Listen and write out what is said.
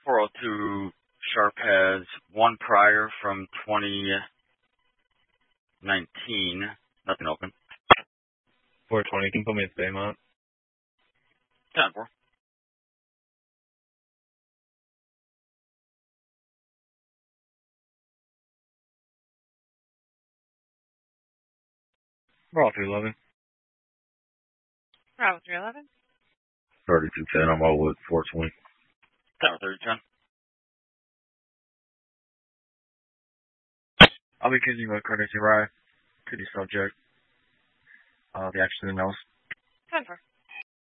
402 Sharp has one prior from 2019. Nothing open. 420, can you put me in Baymont? 10-4. Bravo 311. Bravo 311. 3210, I'm all with 420. 10-30-10. I'll be accusing you of courtesy ride to the subject. The accident else. 10-4.